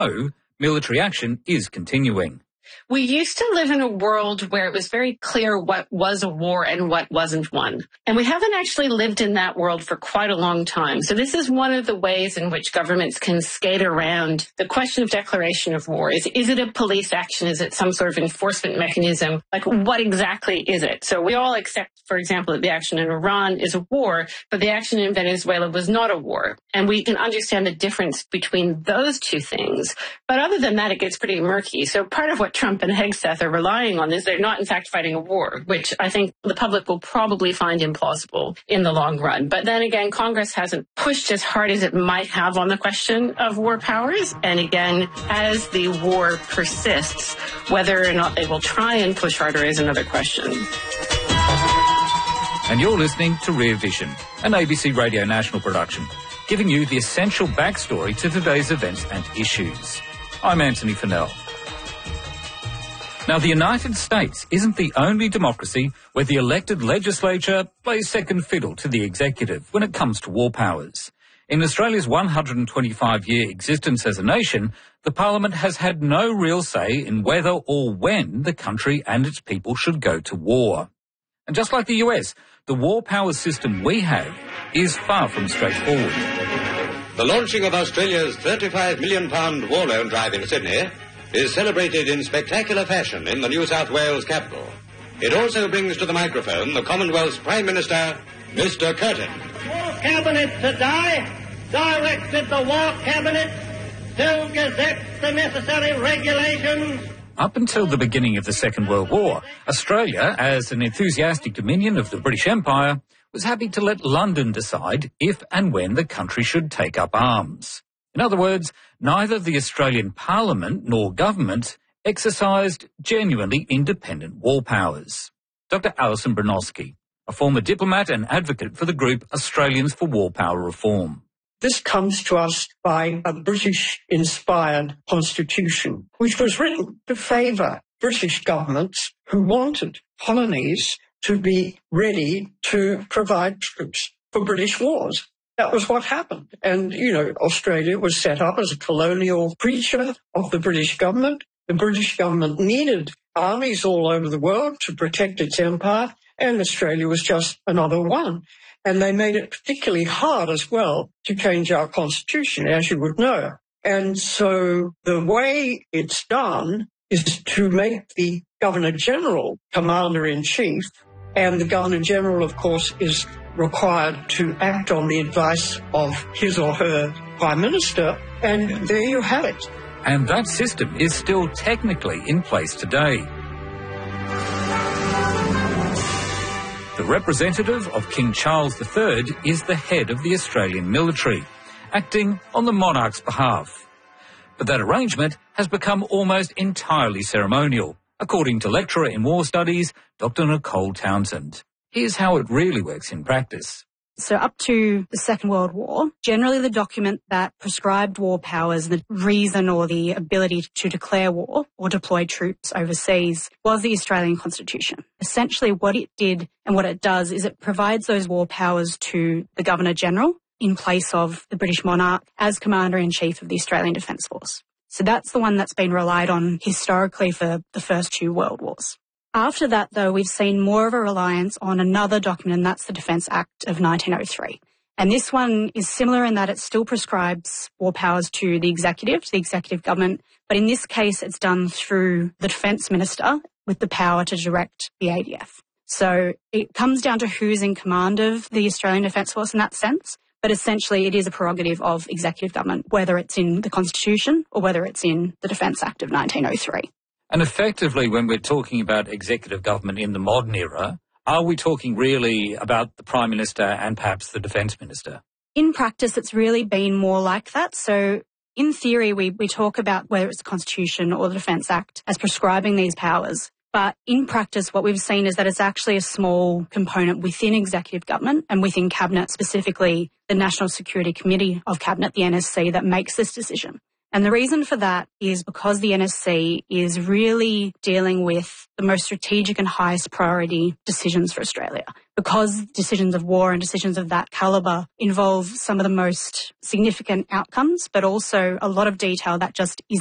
No, military action is continuing. We used to live in a world where it was very clear what was a war and what wasn't one. And we haven't actually lived in that world for quite a long time. So this is one of the ways in which governments can skate around the question of declaration of war. Is it a police action? Is it some sort of enforcement mechanism? Like, what exactly is it? So we all accept, for example, that the action in Iran is a war, but the action in Venezuela was not a war. And we can understand the difference between those two things. But other than that, it gets pretty murky. So part of what Trump and Hegseth are relying on is they're not, in fact, fighting a war, which I think the public will probably find implausible in the long run. But then again, Congress hasn't pushed as hard as it might have on the question of war powers. And again, as the war persists, whether or not they will try and push harder is another question. And you're listening to Rear Vision, an ABC Radio National production, giving you the essential backstory to today's events and issues. I'm Anthony Fennell. Now, the United States isn't the only democracy where the elected legislature plays second fiddle to the executive when it comes to war powers. In Australia's 125-year existence as a nation, the Parliament has had no real say in whether or when the country and its people should go to war. And just like the US, the war powers system we have is far from straightforward. The launching of Australia's £35 million war loan drive in Sydney is celebrated in spectacular fashion in the New South Wales capital. It also brings to the microphone the Commonwealth's Prime Minister, Mr. Curtin. The War Cabinet today directed the War Cabinet to gazette the necessary regulations. Up until the beginning of the Second World War, Australia, as an enthusiastic dominion of the British Empire, was happy to let London decide if and when the country should take up arms. In other words, neither the Australian Parliament nor government exercised genuinely independent war powers. Dr. Alison Bronowski, a former diplomat and advocate for the group Australians for War Power Reform. This comes to us by a British-inspired constitution, which was written to favour British governments who wanted colonies to be ready to provide troops for British wars. That was what happened. And, Australia was set up as a colonial creature of the British government. The British government needed armies all over the world to protect its empire, and Australia was just another one. And they made it particularly hard as well to change our constitution, as you would know. And so the way it's done is to make the Governor-General Commander-in-Chief, and the Governor-General, of course, is required to act on the advice of his or her Prime Minister, and there you have it. And that system is still technically in place today. The representative of King Charles III is the head of the Australian military, acting on the monarch's behalf. But that arrangement has become almost entirely ceremonial, according to lecturer in war studies, Dr. Nicole Townsend. Here's how it really works in practice. So up to the Second World War, generally the document that prescribed war powers, the reason or the ability to declare war or deploy troops overseas was the Australian Constitution. Essentially what it did and what it does is it provides those war powers to the Governor-General in place of the British monarch as Commander-in-Chief of the Australian Defence Force. So that's the one that's been relied on historically for the first two world wars. After that, though, we've seen more of a reliance on another document, and that's the Defence Act of 1903. And this one is similar in that it still prescribes war powers to the executive government, but in this case it's done through the Defence Minister with the power to direct the ADF. So it comes down to who's in command of the Australian Defence Force in that sense, but essentially it is a prerogative of executive government, whether it's in the Constitution or whether it's in the Defence Act of 1903. And effectively, when we're talking about executive government in the modern era, are we talking really about the Prime Minister and perhaps the Defence Minister? In practice, it's really been more like that. So in theory, we talk about whether it's the Constitution or the Defence Act as prescribing these powers. But in practice, what we've seen is that it's actually a small component within executive government and within Cabinet, specifically the National Security Committee of Cabinet, the NSC, that makes this decision. And the reason for that is because the NSC is really dealing with the most strategic and highest priority decisions for Australia. Because decisions of war and decisions of that calibre involve some of the most significant outcomes, but also a lot of detail that just is